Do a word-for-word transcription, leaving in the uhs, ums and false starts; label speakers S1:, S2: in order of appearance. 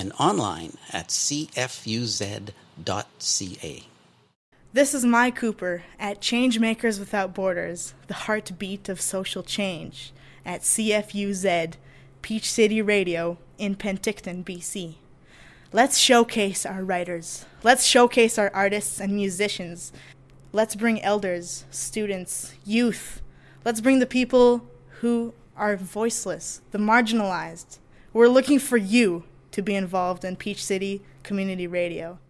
S1: and online at c f u z dot c a.
S2: This is Mai Cooper at Changemakers Without Borders, the heartbeat of social change, at C F U Z, Peach City Radio in Penticton, B C. Let's showcase our writers. Let's showcase our artists and musicians. Let's bring elders, students, youth. Let's bring the people who are voiceless, the marginalized. We're looking for you to be involved in Peach City Community Radio.